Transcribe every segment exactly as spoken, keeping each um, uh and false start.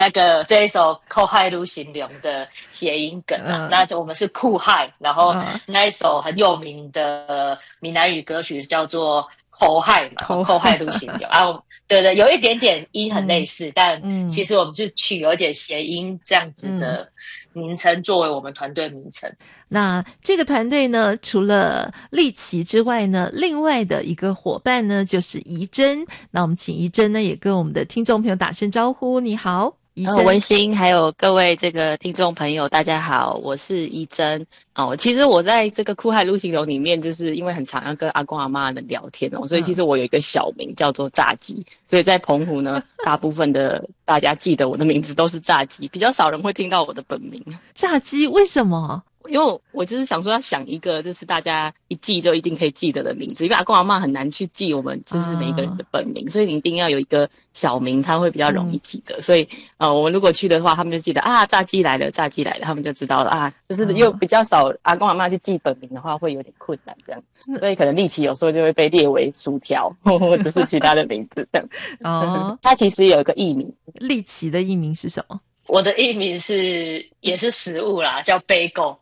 那个这一首酷海路行龙的谐音梗啊，嗯、那就我们是酷海，然后那一首很有名的闽南语歌曲叫做口海嘛，口海路行龙啊，对对，有一点点音很类似，嗯、但其实我们是取有一点谐音这样子的名称作为我们团队名称。嗯、 那这个团队呢，除了立奇之外呢，另外的一个伙伴呢就是怡珍。那我们请怡珍呢也跟我们的听众朋友打声招呼，你好。 呃，文心还有各位这个听众朋友，大家好，我是怡珍哦。其实我在这个酷海路行龙里面，就是因为很常要跟阿公阿嬷的聊天哦，所以其实我有一个小名叫做炸鸡，所以在澎湖呢，大部分的大家记得我的名字都是炸鸡，比较少人会听到我的本名。 炸鸡为什么？ 因为我就是想说要想一个就是大家一记就一定可以记得的名字，因为阿公阿嬷很难去记我们就是每一个人的本名，啊、所以你一定要有一个小名，他会比较容易记得。嗯、所以呃，我们如果去的话，他们就记得啊，炸鸡来了，炸鸡来了，他们就知道了啊。就是又比较少阿公阿嬷去记本名的话，会有点困难这样，所以可能立奇有时候就会被列为薯条或者是其他的名字这样。哦，他其实有一个艺名， 立奇的艺名是什么？ 我的艺名是也是食物啦，叫 bagel。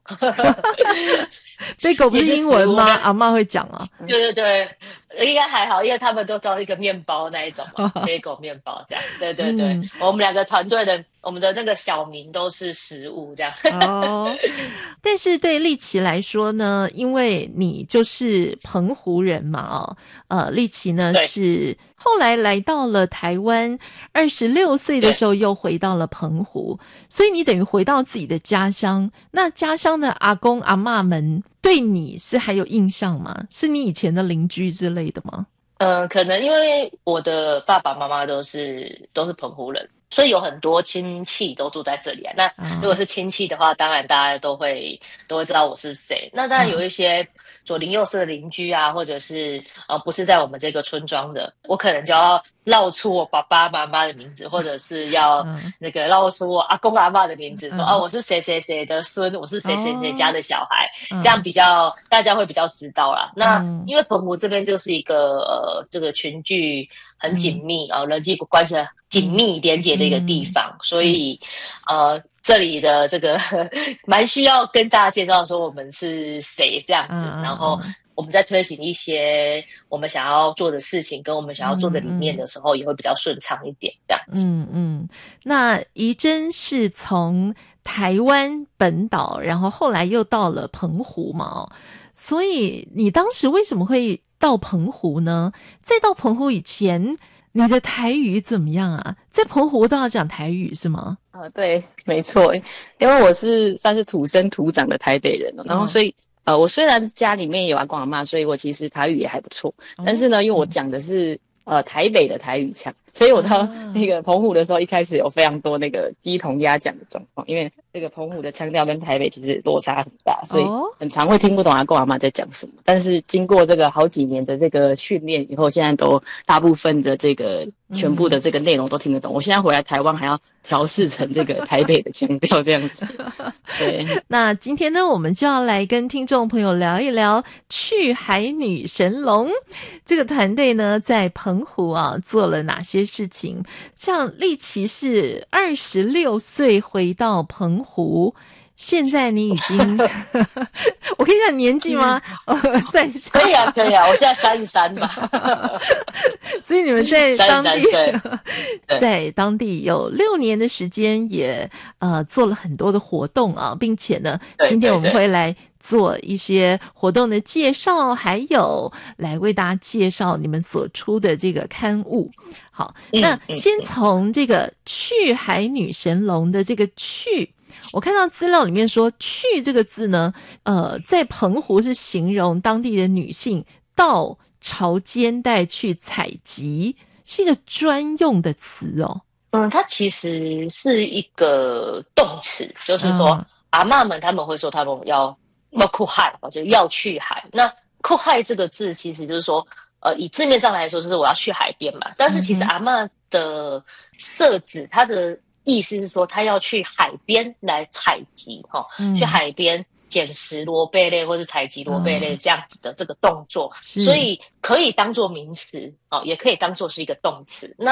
bagel 不是英文吗？阿嬷会讲啊。 对对对，应该还好，因为他们都知道一个面包那一种嘛，bagel 面包这样。对对对，嗯、我们两个团队的我们的那个小名都是食物这样。 哦，但是对立奇来说呢，因为你就是澎湖人嘛，哦，呃，立奇呢是后来来到了台湾，二十六岁的时候又回到了澎湖，所以你等于回到自己的家乡。那家乡的阿公阿嬷们对你是还有印象吗？是你以前的邻居之类的吗？ 嗯、呃，可能因为我的爸爸妈妈都是都是澎湖人，所以有很多亲戚都住在这里啊。那如果是亲戚的话，当然大家都会都会知道我是谁。那当然有一些左邻右舍的邻居啊，或者是呃不是在我们这个村庄的，我可能就要绕出我爸爸妈妈的名字，或者是要那个绕出我阿公阿嬷的名字，说啊我是谁谁谁的孙，我是谁谁谁家的小孩，这样比较大家会比较知道啦。那因为澎湖这边就是一个呃这个群聚很紧密啊，人际关系紧密连结的一个地方，嗯、所以呃这里的这个蛮需要跟大家介绍说我们是谁这样子，嗯、然后我们在推行一些我们想要做的事情跟我们想要做的理念的时候，也会比较顺畅一点这样子。 嗯嗯，那怡珍是从台湾本岛，然后后来又到了澎湖嘛，哦，所以你当时为什么会到澎湖呢？在到澎湖以前，你的台语怎么样啊？在澎湖都要讲台语是吗？ 啊、呃，对，没错，因为我是算是土生土长的台北人，然后所以。呃，我虽然家里面有阿公阿嬷，所以我其实台语也还不错。但是呢，因为我讲的是呃台北的台语腔，所以我到那个澎湖的时候，一开始有非常多那个鸡同鸭讲的状况，因为这个澎湖的腔调跟台北其实落差很大，所以很常会听不懂阿公阿嬷在讲什么。但是经过这个好几年的这个训练以后，现在都大部分的这个全部的这个内容都听得懂。我现在回来台湾还要调试成这个台北的腔调这样子。对， 那今天呢，我们就要来跟听众朋友聊一聊去海女神龙这个团队呢，在澎湖啊做了哪些事情。像立奇是二十六岁回到澎湖，现在你已经我可以讲年纪吗？呃，算一下。 可以啊，可以啊，我现在三十三吧。 所以你们在当地在当地有六年的时间也，也呃做了很多的活动啊，并且呢，今天我们会来做一些活动的介绍，还有来为大家介绍你们所出的这个刊物。好，那先从这个去海女神龙的这个去。我看到资料里面说去这个字呢，呃，在澎湖是形容当地的女性到潮间带去采集，是一个专用的词哦。 嗯，它其实是一个动词，就是说、嗯、阿嬷们他们会说他们要要酷海，就是要去海。那酷海这个字其实就是说，呃，以字面上来说就是我要去海边嘛，但是其实阿嬷的设置，它的意思是说，他要去海边来采集，哈、哦嗯，去海边捡拾螺贝类或是采集螺贝类这样子的这个动作，嗯、所以可以当作名词，哦，也可以当作是一个动词。那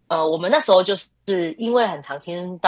呃，我们那时候就是因为很常听到